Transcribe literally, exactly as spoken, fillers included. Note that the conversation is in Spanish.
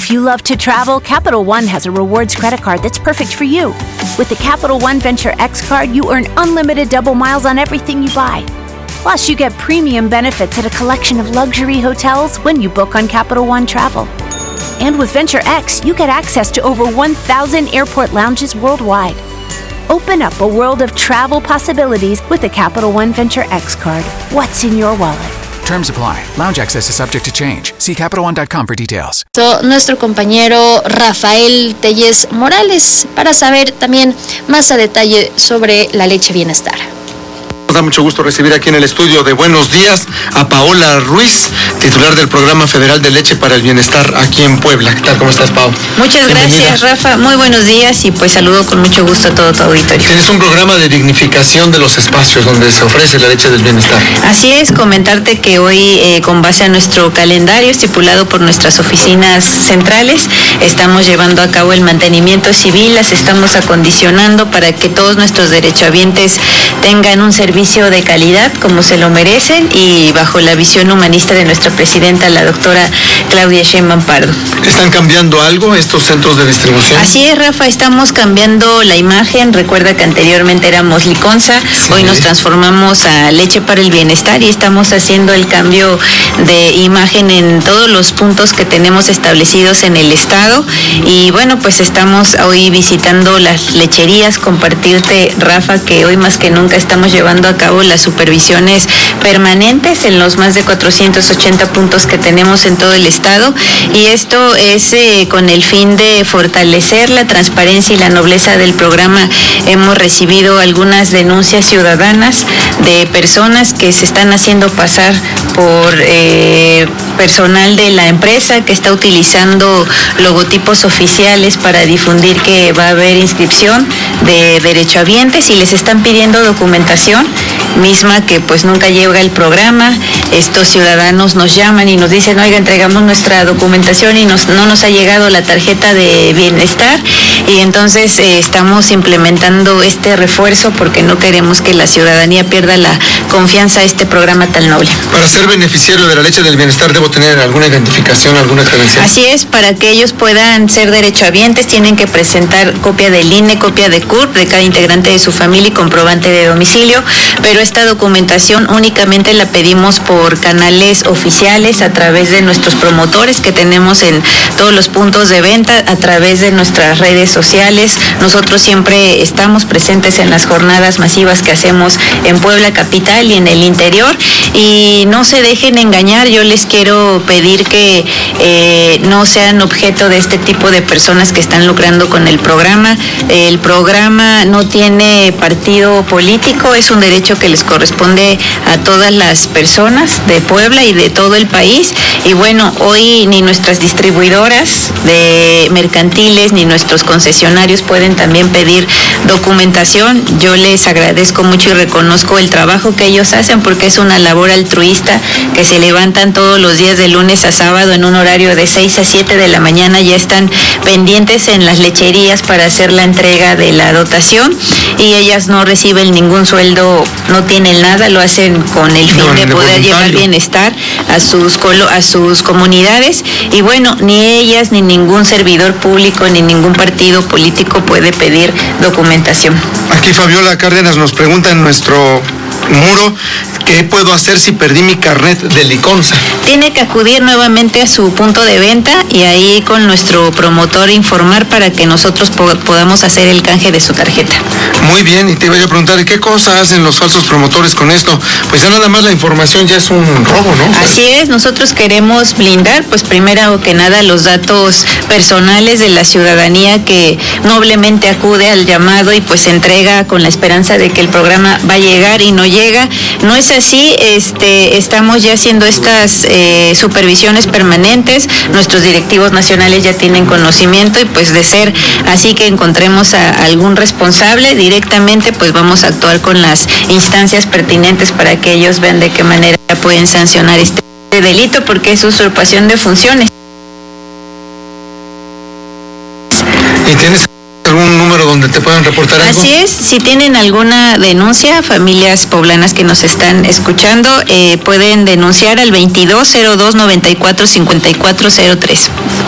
If you love to travel, Capital One has a rewards credit card that's perfect for you. With the Capital One Venture X card, you earn unlimited double miles on everything you buy. Plus, you get premium benefits at a collection of luxury hotels when you book on Capital One Travel. And with Venture X, you get access to over one thousand airport lounges worldwide. Open up a world of travel possibilities with the Capital One Venture X card. What's in your wallet? Terms apply. Lounge access is subject to change. See Capital One dot com for details. So, nuestro compañero Rafael Telles Morales para saber también más a detalle sobre la leche Bienestar. Nos da mucho gusto recibir aquí en el estudio de Buenos Días a Paola Ruiz, titular del Programa Federal de Leche para el Bienestar aquí en Puebla. ¿Qué tal? ¿Cómo estás, Pau? Muchas Bienvenida. Gracias, Rafa. Muy buenos días y pues saludo con mucho gusto a todo tu auditorio. Tienes un programa de dignificación de los espacios donde se ofrece la leche del bienestar. Así es, comentarte que hoy, eh, con base a nuestro calendario estipulado por nuestras oficinas centrales, estamos llevando a cabo el mantenimiento civil, las estamos acondicionando para que todos nuestros derechohabientes tengan un servicio de calidad como se lo merecen y bajo la visión humanista de nuestra presidenta, la doctora Claudia Sheinbaum Pardo. ¿Están cambiando algo estos centros de distribución? Así es, Rafa, estamos cambiando la imagen. Recuerda que anteriormente éramos Liconza, sí. Hoy nos transformamos a Leche para el Bienestar y estamos haciendo el cambio de imagen en todos los puntos que tenemos establecidos en el estado. Y bueno, pues estamos hoy visitando las lecherías, compartirte, Rafa, que hoy más que nunca estamos llevando a cabo las supervisiones permanentes en los más de cuatrocientos ochenta puntos que tenemos en todo el estado, y esto es eh, con el fin de fortalecer la transparencia y la nobleza del programa. Hemos recibido algunas denuncias ciudadanas de personas que se están haciendo pasar por eh, personal de la empresa, que está utilizando logotipos oficiales para difundir que va a haber inscripción de derechohabientes y les están pidiendo documentación misma que pues nunca llega el programa. Estos ciudadanos nos llaman y nos dicen, oiga, entregamos nuestra documentación y nos, no nos ha llegado la tarjeta de bienestar, y entonces eh, estamos implementando este refuerzo porque no queremos que la ciudadanía pierda la confianza a este programa tan noble. Para ser beneficiario de la leche del bienestar, ¿debo tener alguna identificación, alguna credencial? Así es, para que ellos puedan ser derechohabientes tienen que presentar copia del I N E, copia de C U R P de cada integrante de su familia y comprobante de domicilio, pero esta documentación únicamente la pedimos por canales oficiales a través de nuestros promotores que tenemos en todos los puntos de venta, a través de nuestras redes sociales. Nosotros siempre estamos presentes en las jornadas masivas que hacemos en Puebla capital y en el interior, y no se dejen engañar. Yo les quiero pedir que eh, no sean objeto de este tipo de personas que están lucrando con el programa. El programa no tiene partido político, es un derecho que les corresponde a todas las personas de Puebla y de todo el país. Y bueno, hoy ni nuestras distribuidoras de mercantiles ni nuestros concesionarios pueden también pedir documentación. Yo les agradezco mucho y reconozco el trabajo que ellos hacen porque es una labor altruista, que se levantan todos los días de lunes a sábado en un horario de seis a siete de la mañana, ya están pendientes en las lecherías para hacer la entrega de la dotación, y ellas no reciben ningún sueldo, no tienen nada, lo hacen con el fin no, de poder llevar bienestar a sus colo, a sus comunidades. Y bueno, ni ellas ni ningún servidor público ni ningún partido político puede pedir documentación. Aquí Fabiola Cárdenas nos pregunta en nuestro muro, ¿qué puedo hacer si perdí mi carnet de Liconza? Tiene que acudir nuevamente a su punto de venta y ahí con nuestro promotor informar para que nosotros po- podamos hacer el canje de su tarjeta. Muy bien, y te iba a preguntar, ¿qué cosa hacen los falsos promotores con esto? Pues ya nada más la información ya es un robo, ¿no? Así es, nosotros queremos blindar, pues primero que nada, los datos personales de la ciudadanía que noblemente acude al llamado y pues se entrega con la esperanza de que el programa va a llegar y no llega. No es así, este, estamos ya haciendo estas eh, supervisiones permanentes, nuestros directivos nacionales ya tienen conocimiento y pues de ser así que encontremos a, a algún responsable directamente, pues vamos a actuar con las instancias pertinentes para que ellos vean de qué manera pueden sancionar este delito, porque es usurpación de funciones. ¿Y tienes algún número donde te puedan reportar algo? Así es, si tienen alguna denuncia, familias poblanas que nos están escuchando, eh, pueden denunciar al veintidós cero dos noventa y cuatro cincuenta y cuatro cero tres.